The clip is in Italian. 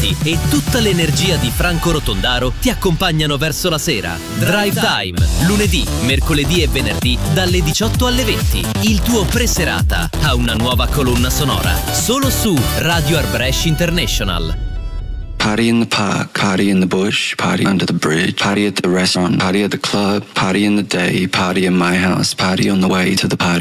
Giolitti e tutta l'energia di Franco Rotondaro ti accompagnano verso la sera. Drive Time, lunedì, mercoledì e venerdì dalle 18 alle 20. Il tuo preserata ha una nuova colonna sonora, solo su Radio Arbresh International. Party in the park, party in the bush, party under the bridge, party at the restaurant, party at the club, party in the day, party in my house, party on the way to the party.